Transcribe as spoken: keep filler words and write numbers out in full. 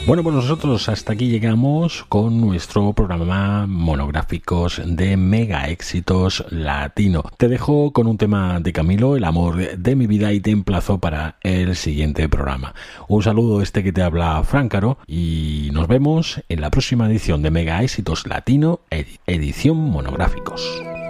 Bueno, pues nosotros hasta aquí llegamos con nuestro programa Monográficos de Mega Éxitos Latino. Te dejo con un tema de Camilo, El amor de mi vida, y te emplazo para el siguiente programa. Un saludo este que te habla Fráncaro y nos vemos en la próxima edición de Mega Éxitos Latino, ed- edición Monográficos.